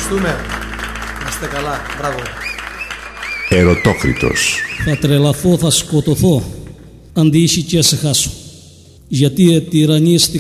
Ευχαριστούμε. Να είστε καλά. Μπράβο. Ερωτόκριτος. Θα τρελαθώ, θα σκοτωθώ, αντί ήσυχη και σε χάσω. Γιατί τυραννίστηκα